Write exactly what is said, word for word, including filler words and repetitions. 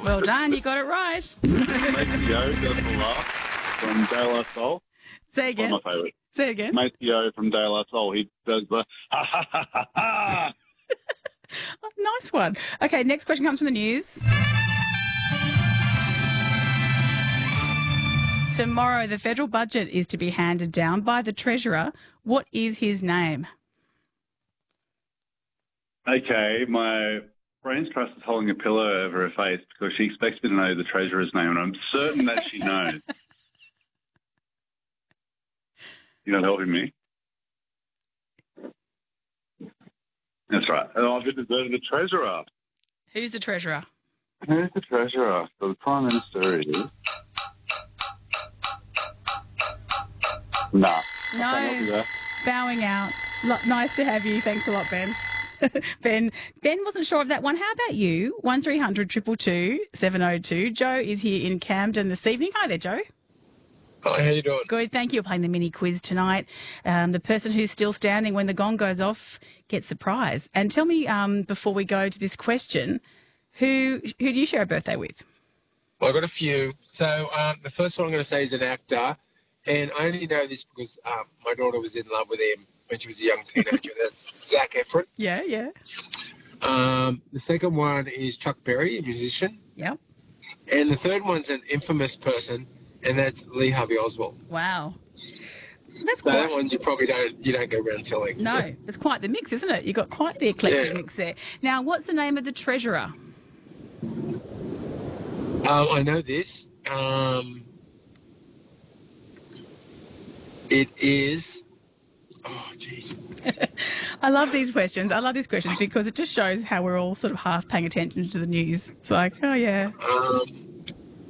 Well done, you got it right. Maceo does the laugh from De La Soul. Say again. One of my favourites. Say again. Maceo from De La Soul. He does the ha ha ha ha ha. Oh, nice one. Okay, next question comes from the news. Tomorrow, the federal budget is to be handed down by the Treasurer. What is his name? Okay, my brain's trust is holding a pillow over her face because she expects me to know the Treasurer's name, and I'm certain that she knows. You're not helping me? That's right. And I've been deserted the Treasurer. Who's the Treasurer? Who's the Treasurer? So the Prime Minister is... Nah. No. Bowing out. Lo- nice to have you. Thanks a lot, Ben. Ben Ben wasn't sure of that one. How about you? one three hundred two two two seven oh two. Joe is here in Camden this evening. Hi there, Joe. Hi, how you doing? Good, thank you. We're playing the mini quiz tonight. Um, the person who's still standing when the gong goes off gets the prize. And tell me, um, before we go to this question, who who do you share a birthday with? Well, I've got a few. So um, the first one I'm going to say is an actor, and I only know this because um, my daughter was in love with him when she was a young teenager. That's Zac Efron. Yeah, yeah. Um, the second one is Chuck Berry, a musician. Yeah. And the third one's an infamous person, and that's Lee Harvey Oswald. Wow. That's So quite... that one you probably don't you don't go around telling. No, it's quite the mix, isn't it? You've got quite the eclectic Yeah. mix there. Now, what's the name of the Treasurer? Um, I know this. Um, it is. Oh, jeez. I love these questions. I love these questions because it just shows how we're all sort of half paying attention to the news. It's like, oh, yeah. Um,